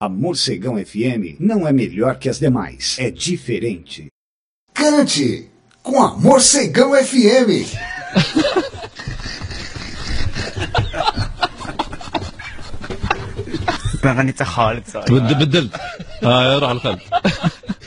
A Morcegão FM não é melhor que as demais, é diferente. Cante com a Morcegão FM. ما غنيت خالد بدلت روح الخلف.